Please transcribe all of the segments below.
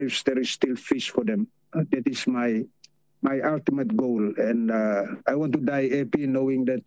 if there is still fish for them. That is my ultimate goal. And I want to die happy knowing that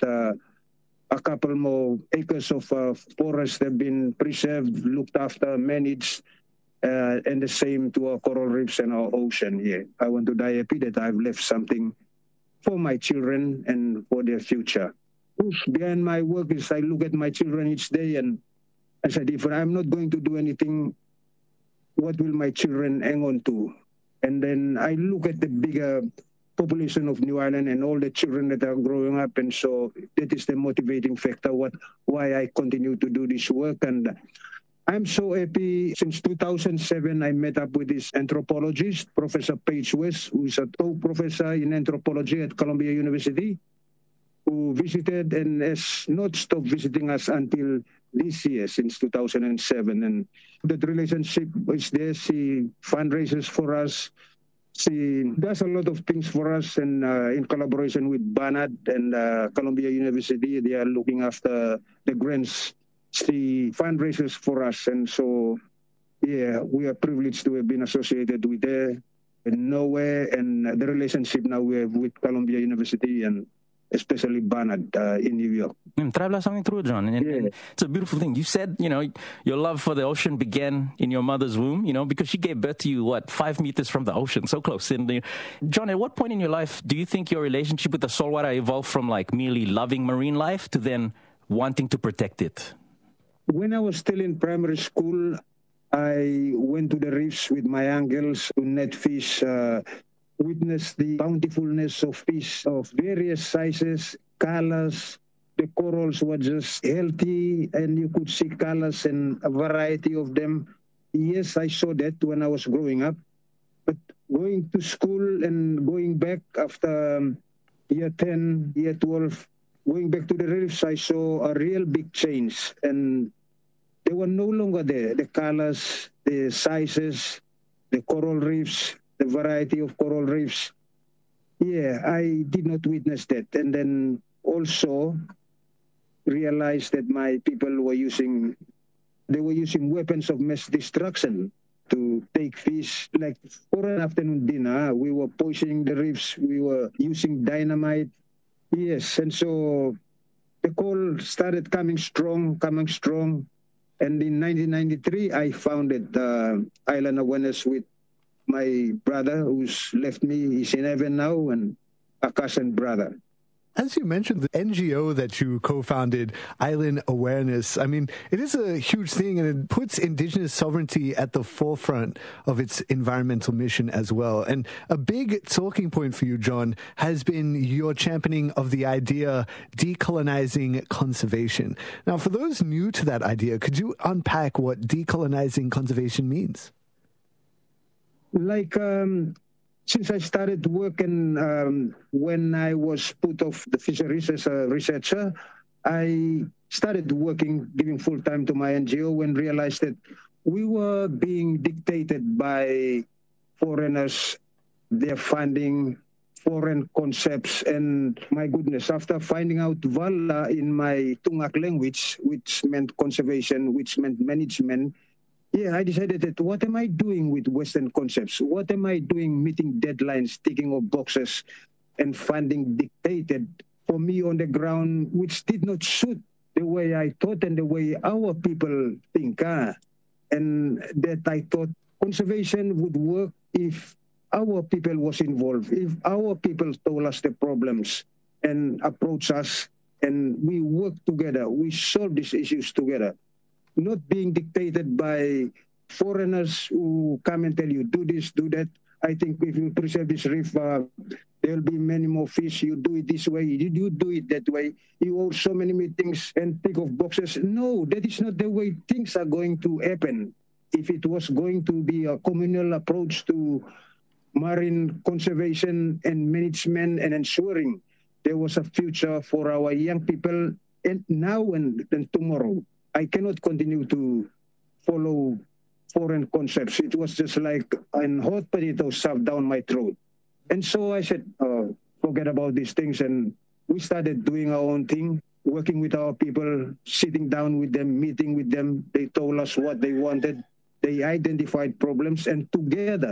a couple more acres of forest have been preserved, looked after, managed, and the same to our coral reefs and our ocean. Yeah, I want to die happy that I've left something for my children and for their future. Behind my work is I look at my children each day and I said, if I'm not going to do anything, what will my children hang on to? And then I look at the bigger population of New Ireland and all the children that are growing up. And so that is the motivating factor why I continue to do this work. And I'm so happy. Since 2007, I met up with this anthropologist, Professor Paige West, who is a top professor in anthropology at Columbia University, who visited and has not stopped visiting us until this year, since 2007. And that relationship is there. She fundraises for us. She does a lot of things for us, and in collaboration with Barnard and Columbia University, they are looking after the grants. She fundraises for us, and so, yeah, we are privileged to have been associated with her in Norway, and the relationship now we have with Columbia University and especially Barnard in New York. Travel something through, John. And it's a beautiful thing. You said, your love for the ocean began in your mother's womb, because she gave birth to you, 5 meters from the ocean, so close. And, John, at what point in your life do you think your relationship with the saltwater evolved from merely loving marine life to then wanting to protect it? When I was still in primary school, I went to the reefs with my uncles to net fish, witness the bountifulness of fish of various sizes, colors. The corals were just healthy, and you could see colors and a variety of them. Yes, I saw that when I was growing up. But going to school and going back after year 10, year 12, going back to the reefs, I saw a real big change. And they were no longer there. The colors, the sizes, the coral reefs, the variety of coral reefs. Yeah, I did not witness that. And then also realized that my people were using weapons of mass destruction to take fish. Like for an afternoon dinner, we were poisoning the reefs. We were using dynamite. Yes, and so the call started coming strong. And in 1993, I founded Island Awareness with my brother, who's left me. He's in heaven now, and a cousin brother. As you mentioned, the NGO that you co-founded, Island Awareness, I mean, it is a huge thing, and it puts Indigenous sovereignty at the forefront of its environmental mission as well. And a big talking point for you, John, has been your championing of the idea decolonizing conservation. Now, for those new to that idea, could you unpack what decolonizing conservation means? Since I started working when I was put off the fisheries as a researcher, I started working, giving full time to my NGO, and realized that we were being dictated by foreigners, their funding, foreign concepts. And my goodness, after finding out Wala in my Tungak language, which meant conservation, which meant management, I decided that what am I doing with Western concepts? What am I doing meeting deadlines, ticking off boxes, and funding dictated for me on the ground, which did not suit the way I thought and the way our people think. And that I thought conservation would work if our people was involved, if our people told us the problems and approach us, and we work together, we solve these issues together. Not being dictated by foreigners who come and tell you, do this, do that. I think if you preserve this reef, there will be many more fish. You do it this way, you do it that way. You hold so many meetings and tick off boxes. No, that is not the way things are going to happen. If it was going to be a communal approach to marine conservation and management and ensuring there was a future for our young people and now and tomorrow, I cannot continue to follow foreign concepts. It was just like a hot potato shoved down my throat. And so I said, forget about these things. And we started doing our own thing, working with our people, sitting down with them, meeting with them. They told us what they wanted. They identified problems, and together